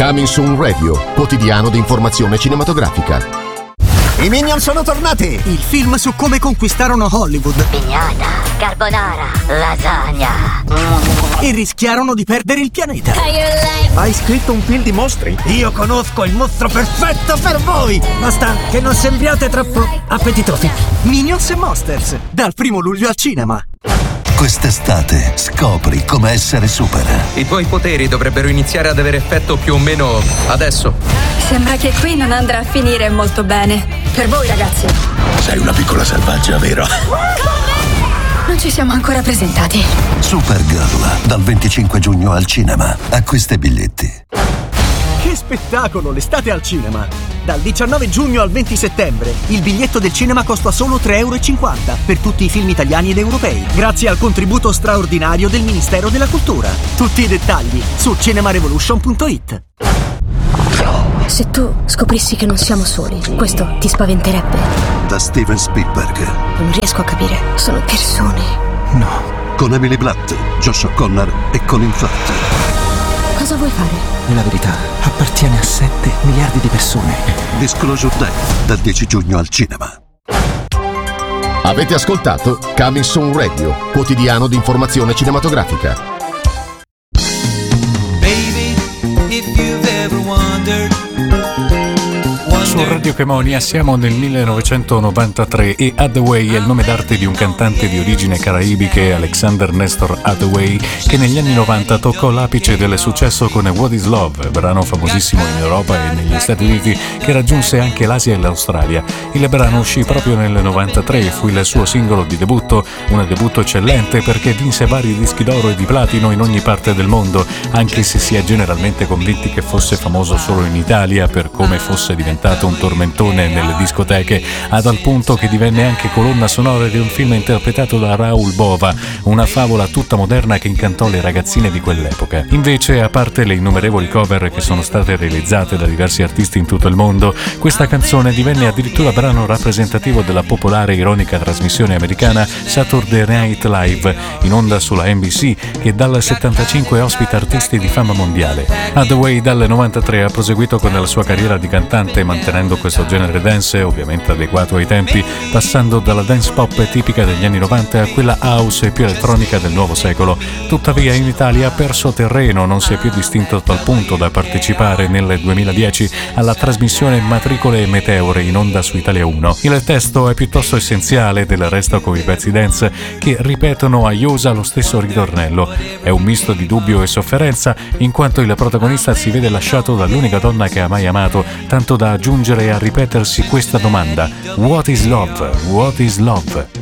Coming Soon Radio, quotidiano di informazione cinematografica. I Minion sono tornati! Il film su come conquistarono Hollywood. Pignata, carbonara, lasagna. E rischiarono di perdere il pianeta. Hai scritto un film di mostri? Io conosco il mostro perfetto per voi! Basta che non sembriate troppo appetitosi. Minions e Monsters, dal 1 luglio al cinema. Quest'estate scopri come essere super. I tuoi poteri dovrebbero iniziare ad avere effetto più o meno adesso. Sembra che qui non andrà a finire molto bene. Per voi, ragazzi. Sei una piccola selvaggia, vero? Non ci siamo ancora presentati. Supergirl, dal 25 giugno al cinema. Acquista i biglietti. Che spettacolo, l'estate al cinema! Dal 19 giugno al 20 settembre il biglietto del cinema costa solo €3,50 per tutti i film italiani ed europei, grazie al contributo straordinario del Ministero della Cultura. Tutti i dettagli su cinemarevolution.it. Se tu scoprissi che non siamo soli, questo ti spaventerebbe? Da Steven Spielberg. Non riesco a capire. Sono persone. No. Con Emily Blunt, Josh O'Connor e Colin Firth. Cosa vuoi fare? La verità appartiene a 7 miliardi di persone. Disclosure Day, dal 10 giugno al cinema. Avete ascoltato Coming Soon Radio, quotidiano di informazione cinematografica. Baby, if you've ever wondered. Su Radio Chemonia siamo nel 1993 e Hathaway è il nome d'arte di un cantante di origine caraibiche, Alexander Nestor Hathaway, che negli anni 90 toccò l'apice del successo con What Is Love, brano famosissimo in Europa e negli Stati Uniti che raggiunse anche l'Asia e l'Australia. Il brano uscì proprio nel 93 e fu il suo singolo di debutto, un debutto eccellente perché vinse vari dischi d'oro e di platino in ogni parte del mondo, anche se si è generalmente convinti che fosse famoso solo in Italia per come fosse diventato un tormentone nelle discoteche, a tal punto che divenne anche colonna sonora di un film interpretato da Raoul Bova, una favola tutta moderna che incantò le ragazzine di quell'epoca. Invece, a parte le innumerevoli cover che sono state realizzate da diversi artisti in tutto il mondo, questa canzone divenne addirittura brano rappresentativo della popolare e ironica trasmissione americana Saturday Night Live, in onda sulla NBC, che dal 75 ospita artisti di fama mondiale. Hathaway dal 93 ha proseguito con la sua carriera di cantante, mantenendo questo genere dance, ovviamente adeguato ai tempi, passando dalla dance pop tipica degli anni 90 a quella house più elettronica del nuovo secolo. Tuttavia in Italia ha perso terreno, non si è più distinto a tal punto da partecipare nel 2010 alla trasmissione Matricole e Meteore in onda su Italia 1. Il testo è piuttosto essenziale, del resto con i pezzi dance che ripetono a iosa lo stesso ritornello. È un misto di dubbio e sofferenza, in quanto il protagonista si vede lasciato dall'unica donna che ha mai amato, tanto da aggiungere a ripetersi questa domanda: What is love? What is love?